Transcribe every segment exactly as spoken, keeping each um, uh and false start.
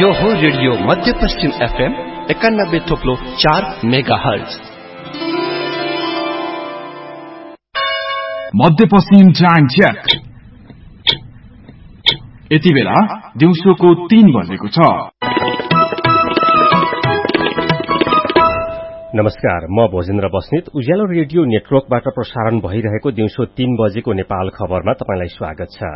यो हो रेडियो मध्यपश्चिम एफएम एकानब्बे थोप्लो चार मेगा हर्ज। मध्यपश्चिम टाइम चेक। यति बेला दिउँसोको तीन बजेको छ। नमस्कार, म भोजेन्द्र बस्नेत। उज्यालो रेडियो नेटवर्कबाट प्रसारण भइरहेको दिउँसो तीन बजेको नेपाल खबरमा तपाईंलाई स्वागत छ।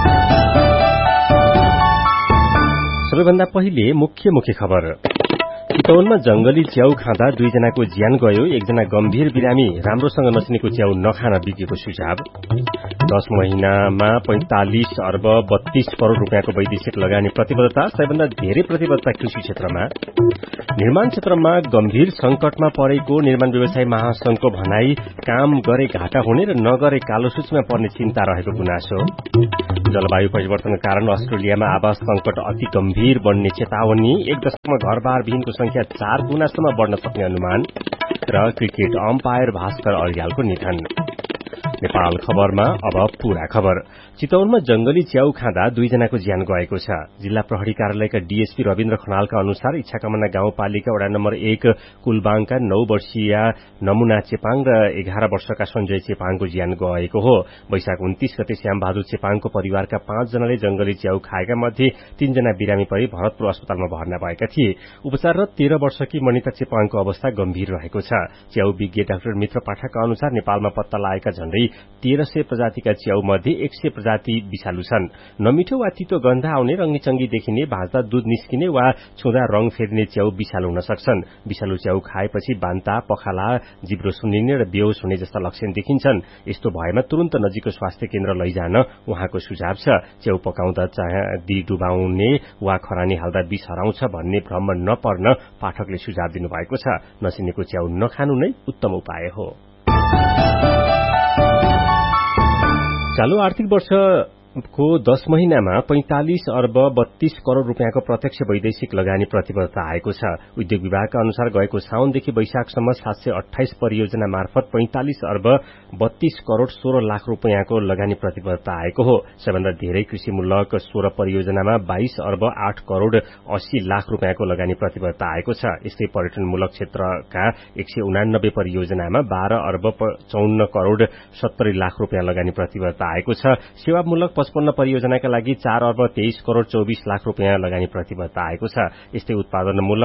सबैभन्दा पहिले मुख्य मुख्य खबर। चितवनमा जंगली च्याउ खाँदा दुईजनाको ज्यान गयो, एकजना गम्भीर बिरामी, राम्रोसँग नचिनेको च्याउ नखान बिकेको सुझाव। दश महिनामा पैंतालिस अर्ब बत्तीस करोड़ रूपियाँको वैदेशिक लगानी प्रतिबद्धता, सबैभन्दा धेरै प्रतिबद्धता कृषि क्षेत्रमा। निर्माण क्षेत्रमा गम्भीर संकटमा परेको निर्माण व्यवसायी महासंघको भनाई, काम गरे घाटा हुने र नगरे कालो सूचीमा पर्ने चिन्ता रहेको गुनासो। जलवायु परिवर्तनका कारण अस्ट्रेलियामा आवास संकट अति गम्भीर बन्ने चेतावनी, एक दशकमा घरबार विहीनको संख्या चार गुणासम्म बढ़न सक्ने अनुमान। र क्रिकेट अम्पायर भास्कर अर्यालको निधन। नेपाल खबरमा अब पूरा खबर। चितवनमा जंगली च्याउ खाँदा दुईजनाको ज्यान गएको छ। जिल्ला प्रहरी कार्यालयका डीएसपी रविन्द्र खनालका अनुसार इच्छाकामना गाउँपालिका वडा नम्बर एक कुलबाङका नौ वर्षीय नमुना चेपाङ र एघार वर्षका सञ्जय चेपाङको ज्यान गएको हो। वैशाख उन्तीस गते श्यामबहादुर चेपाङको परिवारका पाँचजनाले जंगली च्याउ खाएका मध्ये तीनजना बिरामी परि भरतपुर अस्पतालमा भर्ना भएका थिए। उपचाररत तेह्र वर्षकी मनिता चेपाङको अवस्था गम्भीर रहेको छ। च्याउ विज्ञ डाक्टर मित्र पाठकका अनुसार नेपालमा पत्ता लागेका झण्डै तेह्र सय प्रजातिका च्याउ मध्ये एक सय प्रजाति विषालु छन्। नमिठो वा तितो गन्ध आउने, रंगीचंगी देखिने, भाँच्दा दूध निस्किने वा छुँदा रंग फेर्ने च्याउ विषालु हुन सक्छन्। विषालु च्याउ खाएपछि बान्ता, पखाला, जिब्रो सुन्निने र बेहोस हुने जस्ता लक्षण देखिन्छन्। यस्तो भएमा तुरन्त नजिकको स्वास्थ्य केन्द्र लैजान उहाँको सुझाव छ। च्याउ पकाउँदा चाँदी डुबाउने वा खरानी हाल्दा विष हराउँछ भन्ने भ्रम नपर्न पाठकले सुझाव दिनुभएको छ। नचिनेको च्याउ नखानु नै उत्तम उपाय हो। चालू आर्थिक वर्षको दश महिनामा पैंतालिस अर्ब बत्तीस करोड़ रूपियाँको प्रत्यक्ष वैदेशिक लगानी प्रतिबद्धता आएको छ। उद्योग विभागका अनुसार गएको साउनदेखि वैशाखसम्म सात सय अठाइस परियोजना मार्फत पैंतालिस अर्ब बत्तीस करोड़ सोह्र लाख रूपियाँको लगानी प्रतिबद्धता आएको हो। सबैभन्दा धेरै कृषिमूलक सोह्र परियोजनामा बाइस अर्ब आठ करोड़ अस्सी लाख रूपियाँको लगानी प्रतिबद्धता आएको छ। यस्तै पर्यटनमूलक क्षेत्रका एक सय उनानब्बे परियोजनामा बाह्र अर्ब चौन्न करोड़ सत्तरी लाख रूपियाँ लगानी प्रतिबद्धता आएको छ। सेवामूलक पचपन्न परियोजनाका लागि चार अर्ब तेइस करोड़ चौबीस लाख रूपियाँ लगानी प्रतिबद्धता आएको छ। यस्तै उत्पादनमूलक